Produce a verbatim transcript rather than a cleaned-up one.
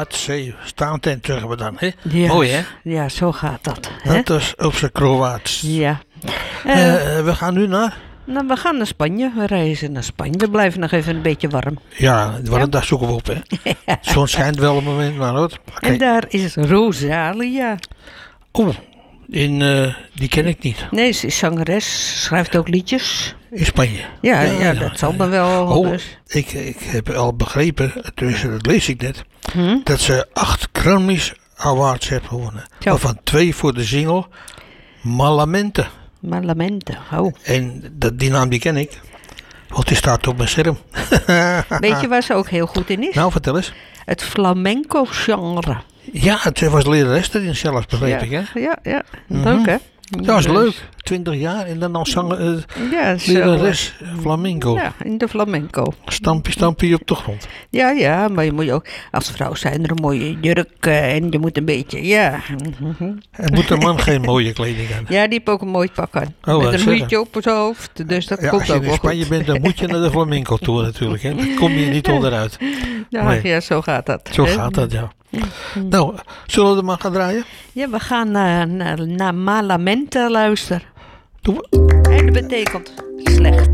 Hatzee, staantent zeggen we dan. Hè? Ja, Mooi hè? Ja, zo gaat dat. Hè? Dat is op zijn Kroaats. Ja. Uh, Uh, we gaan nu naar... nou, we gaan naar Spanje. We reizen naar Spanje. We blijven nog even een beetje warm. Ja, warm, Ja. daar zoeken we op hè. De zon schijnt wel op het moment, maar hoor. Okay. En daar is Rosalia. Oeh, in, uh, die ken ik niet. Nee, ze is zangeres. Schrijft ook liedjes. In Spanje? Ja, ja, ja dat ja, zal ja. dan wel. Oh, Dus. ik, ik heb al begrepen, tenminste dat lees ik net, Hm? dat ze acht Grammys Awards heeft gewonnen. Zo. Waarvan twee voor de single Malamente. Malamente. Oh. En dat, die naam die ken ik, want die staat op mijn scherm. Weet je waar ze ook heel goed in is? Nou, vertel eens. Het flamenco genre. Ja, het was lerares erin zelfs, begreep ik hè. Ja, ja. Mhm. Leuk hè? Dat was Dus- leuk. Twintig jaar en dan al zang, uh, Ja, zo. lerares flamenco. Ja, in de flamenco. Stampie, stampie op de grond. Ja, ja, maar je moet je ook, als vrouw zijn er een mooie jurk uh, en je moet een beetje, ja. Er moet een man geen mooie kleding aan. Ja, die heeft ook een mooi pak aan. Oh, met wat een zeggen. hoedje op het hoofd, dus dat Ja, komt als je ook in wel Spanje goed. bent, dan moet je naar de flamenco toe natuurlijk. Hè. Dan kom je niet onderuit. Ja, Nee. ja, zo gaat dat. Zo hè. gaat dat, ja. Nou, zullen we er maar gaan draaien? Ja, we gaan naar, naar, naar Malamente luisteren. Doen we. En dat betekent slecht.